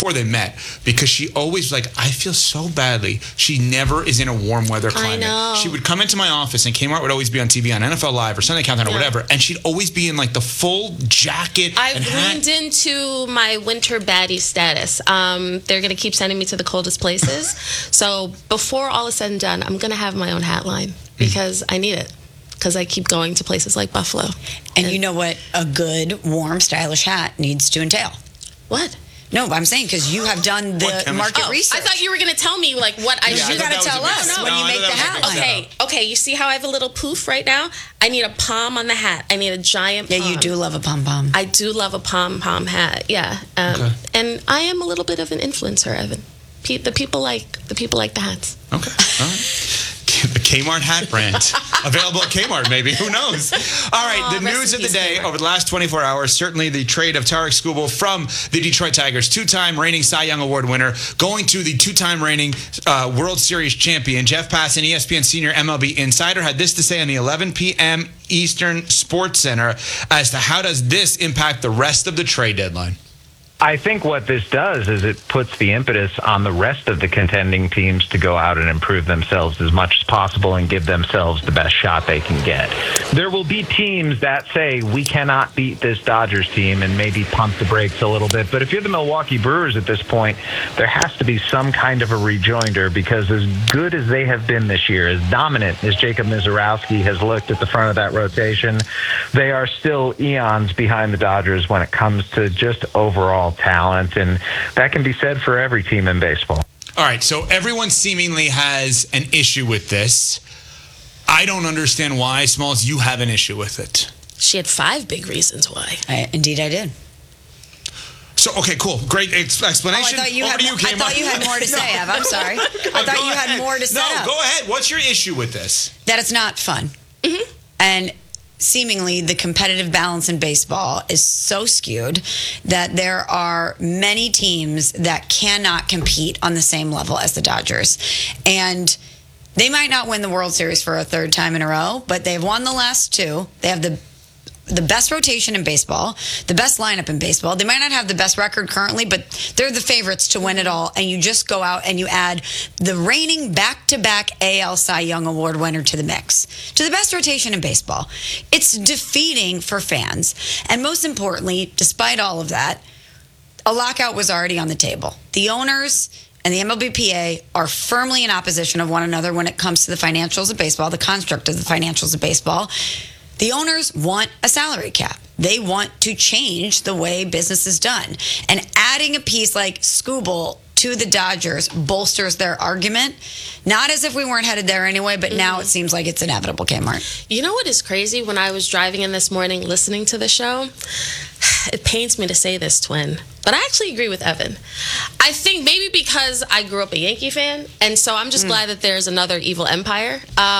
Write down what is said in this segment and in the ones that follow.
before they met, because she always like, I feel so badly. She never is in a warm weather climate. I know. She would come into my office, and Kmart would always be on TV on NFL Live or Sunday Countdown or whatever, and she'd always be in like the full jacket I've and hat. leaned into my winter baddie status. They're going to keep sending me to the coldest places. So before all is said and done, I'm going to have my own hat line because I need it. Because I keep going to places like Buffalo. And you know what a good, warm, stylish hat needs to entail? What? No, I'm saying because you have done the market research. I thought you were going to tell me like what I should. You got to tell us when you make the hat line. Okay. You see how I have a little poof right now? I need a pom on the hat. I need a giant pom. Yeah, you do love a pom-pom. I do love a pom-pom hat. Yeah. And I am a little bit of an influencer, Evan. The people like the hats. Okay. All right. The Kmart hat brand. Available at Kmart, maybe. Who knows? All right, the news of the day over the last 24 hours, certainly the trade of Tarek Skubal from the Detroit Tigers, two-time reigning Cy Young Award winner, going to the two-time reigning World Series champion. Jeff Passan, ESPN senior MLB insider, had this to say on the 11 p.m. Eastern Sports Center as to how does this impact the rest of the trade deadline. I think what this does is it puts the impetus on the rest of the contending teams to go out and improve themselves as much as possible and give themselves the best shot they can get. There will be teams that say, we cannot beat this Dodgers team, and maybe pump the brakes a little bit. But if you're the Milwaukee Brewers at this point, there has to be some kind of a rejoinder, because as good as they have been this year, as dominant as Jacob Mizorowski has looked at the front of that rotation, they are still eons behind the Dodgers when it comes to just overall talent, and that can be said for every team in baseball. All right, so everyone seemingly has an issue with this. I don't understand why. Smalls, you have an issue with it. She had 5 big reasons why. Indeed, I did. So, okay, cool. Great explanation. I thought you had more to say, Ev. I'm sorry. I thought you had more to say. No, go ahead. What's your issue with this? That it's not fun. Mm-hmm. And seemingly the competitive balance in baseball is so skewed that there are many teams that cannot compete on the same level as the Dodgers. And they might not win the World Series for a 3rd time in a row, but they've won the last 2. They have the best rotation in baseball, the best lineup in baseball. They might not have the best record currently, but they're the favorites to win it all. And you just go out and you add the reigning back-to-back AL Cy Young Award winner to the mix, to the best rotation in baseball. It's defeating for fans. And most importantly, despite all of that, a lockout was already on the table. The owners and the MLBPA are firmly in opposition of one another when it comes to the financials of baseball, the construct of the financials of baseball. The owners want a salary cap. They want to change the way business is done. And adding a piece like Skubal to the Dodgers bolsters their argument. Not as if we weren't headed there anyway, but now it seems like it's inevitable, Kmart. You know what is crazy? When I was driving in this morning listening to the show, it pains me to say this, Twin, but I actually agree with Evan. I think maybe because I grew up a Yankee fan, and so I'm just glad that there's another evil empire.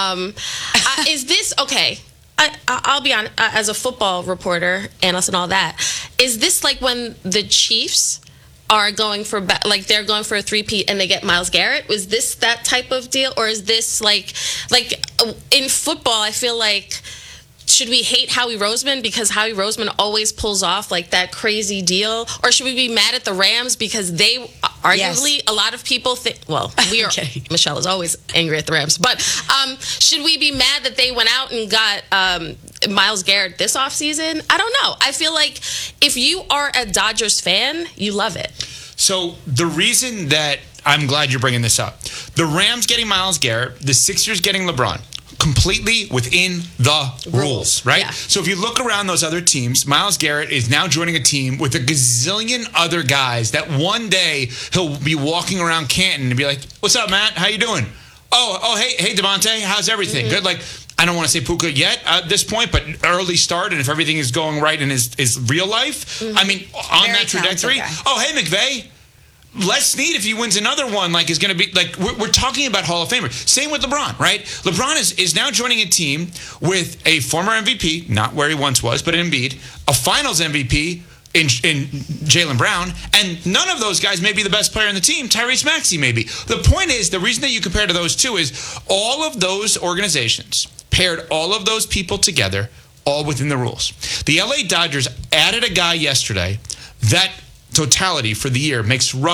Is this, okay, I'll be honest, as a football reporter, analyst and all that, is this like when the Chiefs are going for, they're going for a 3-peat and they get Myles Garrett? Was this that type of deal? Or is this like in football, I feel like, should we hate Howie Roseman because Howie Roseman always pulls off like that crazy deal? Or should we be mad at the Rams because they arguably, a lot of people think, well, we are, Michelle is always angry at the Rams, but should we be mad that they went out and got Myles Garrett this offseason? I don't know. I feel like if you are a Dodgers fan, you love it. So the reason that I'm glad you're bringing this up, the Rams getting Myles Garrett, the Sixers getting LeBron, completely within the rules, right? Yeah. So if you look around those other teams, Myles Garrett is now joining a team with a gazillion other guys that one day he'll be walking around Canton and be like, "What's up, Matt? How you doing? Oh, hey, Devontae, how's everything? Good." Like, I don't want to say Puka yet at this point, but early start, and if everything is going right in his real life, I mean, on Very that trajectory. Oh, hey, McVay. Les Snead, if he wins another one, like, is going to be like, we're talking about Hall of Famer. Same with LeBron, right? LeBron is now joining a team with a former MVP, not where he once was, but Embiid, a Finals MVP in Jaylen Brown, and none of those guys may be the best player in the team. Tyrese Maxey may be. The point is, the reason that you compare to those two is all of those organizations paired all of those people together, all within the rules. The LA Dodgers added a guy yesterday that totality for the year makes